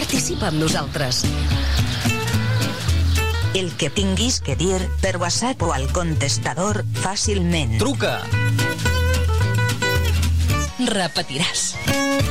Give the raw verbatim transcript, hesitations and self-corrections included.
Participa amb nosaltres. El que tinguis que dir per WhatsApp o al contestador fàcilment. Truca! Repetiràs.